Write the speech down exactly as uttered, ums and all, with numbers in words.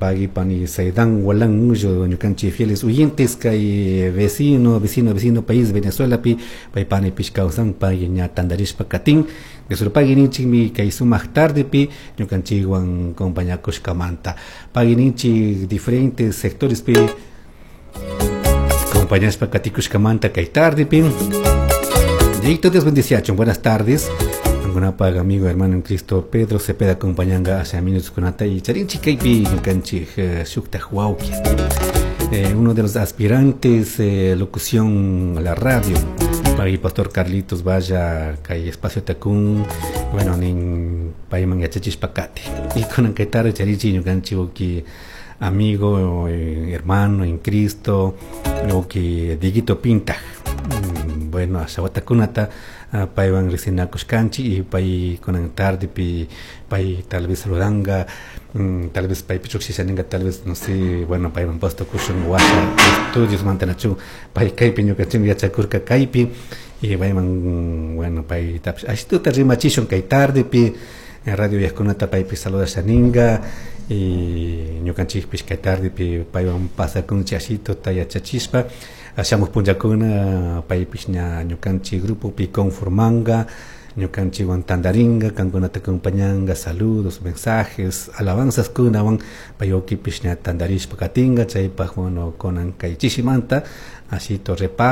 pagui pani Saidan Walang Mujo ñukanchi fieles oyentes kay vecino vecino vecino país Venezuela pi pay pani pishkausan pagui ña tandarishpa katin que sur pagui ninchi mi kay sumak tarde pi ñukanchi wan compañía kushkamanta pagui ninchi diferentes sectores pi compañías pa katikushkamanta kay tarde pi Dicto Dios bendición, buenas tardes. Alguna paga amigo hermano en Cristo Pedro Cepeda acompañanga hacia minutos con ata y charinchi kaipi canchi shukta huauki. Uno de los aspirantes eh, locución a la radio. Para el pastor Carlitos vaya kay espacio tacun bueno nin paiman yachachis pacate. Y con anquetar charinchi canchi que amigo eh, hermano en Cristo o que Diguito Pinta. Bueno, a Sawatakунata paiban resina kushkanchi y pai con tarde pi pai tal vez rodanga tal vez pai pichuxisaninga tal vez no sé bueno paiban puesto kushun wasa estudios mantanachu pai kaipi ñukanchimi yachakurka kaipi y paiman bueno pai tapish ashtuta rimachishon kay tarde pi en radio Yaskunata paipi saluda saninga y ñukanchikpish kay tarde pi paiban pasa con chashito taya chachispa hacemos punjacuna paipishña ñukanchi grupo pi conformanga ñukanchi wan tandaringa kankunata acompañanga saludos mensajes alabanzas kunawan payoki pishña tandarishpa katinga chaypa bueno konan kay chishimanta así to repa